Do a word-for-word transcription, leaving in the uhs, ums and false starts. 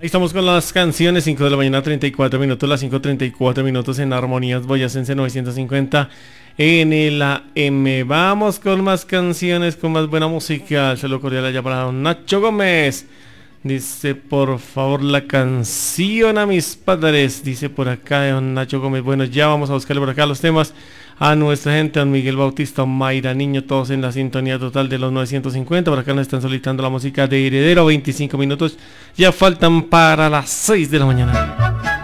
Estamos con las canciones, cinco de la mañana, treinta y cuatro minutos, las cinco treinta y cuatro minutos en Armonías Boyacense novecientos cincuenta en el A M. Vamos con más canciones, con más buena música. Saludo cordial allá para don Nacho Gómez. Dice, por favor, la canción a mis padres. Dice por acá don Nacho Gómez. Bueno, ya vamos a buscarle por acá los temas a nuestra gente, don Miguel Bautista, don Mayra Niño, todos en la sintonía total de los novecientos cincuenta. Por acá nos están solicitando la música de Heredero, veinticinco minutos. Ya faltan para las seis de la mañana.